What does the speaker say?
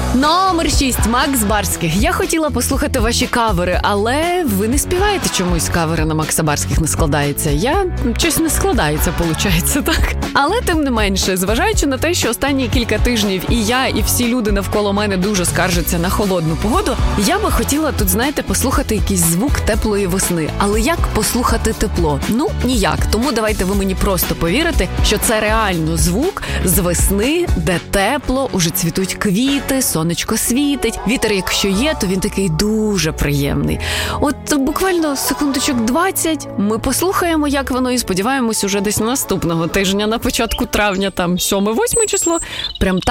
Номер 6. Макс Барських. Я хотіла послухати ваші кавери, але ви не співаєте чомусь. Кавери на Макса Барських не складається. Щось не складається, виходить, так? Але тим не менше, зважаючи на те, що останні кілька тижнів і я, і всі люди навколо мене дуже скаржаться на холодну погоду, я би хотіла тут, знаєте, послухати якийсь звук теплої весни. Але як послухати тепло? Ніяк. Тому давайте ви мені просто повірите, що це реально звук з весни, де тепло, уже цвітуть квіти, сонечко світить. Вітер, якщо є, то він такий дуже приємний. От буквально секундочок 20 ми послухаємо, як воно, і сподіваємось, уже десь наступного тижня, на початку травня, там 7-8 число, прям так